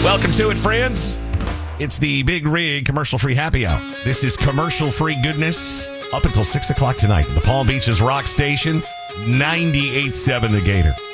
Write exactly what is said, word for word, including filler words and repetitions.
Welcome to it, friends. It's the Big Rig commercial-free happy hour. This is commercial-free goodness up until six o'clock tonight. The Palm Beaches Rock Station, ninety-eight point seven The Gator.